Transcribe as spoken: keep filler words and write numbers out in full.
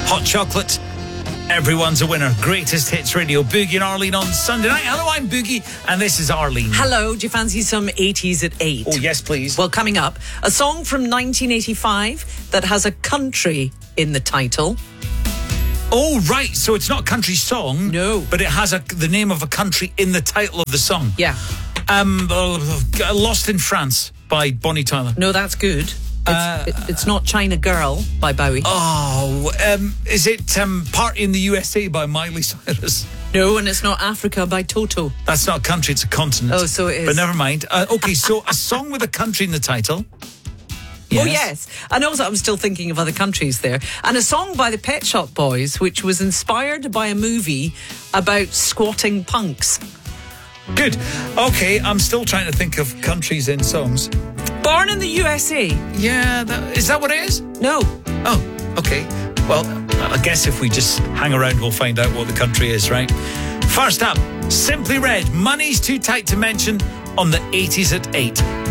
Hot Chocolate. Everyone's a winner. Greatest Hits Radio. Boogie and Arlene on Sunday night. Hello, I'm Boogie, and this is Arlene. Hello, do you fancy some eighties at eight? Oh, yes, please. Well, coming up, a song from nineteen eighty-five that has a country in the title. Oh, right. So it's not a country song. No. But it has a, the name of a country in the title of the song. Yeah. Um, uh, Lost in France by Bonnie Tyler. No, that's good. It's, Uh, it, it's not China Girl by Bowie. Oh, um, is it um, Party in the U S A by Miley Cyrus? No, and it's not Africa by Toto. That's not a country, it's a continent. Oh, so it is. But never mind. Uh, okay, so a song with a country in the title. Yes. Oh, yes. And also, I'm still thinking of other countries there. And a song by the Pet Shop Boys, which was inspired by a movie about squatting punks. Good. Okay, I'm still trying to think of countries in songs. Born in the U S A. Yeah, that, is that what it is? No. Oh, okay. Well, I guess if we just hang around, we'll find out what the country is, right? First up, Simply Red, Money's Too Tight to Mention on the eighties at eight.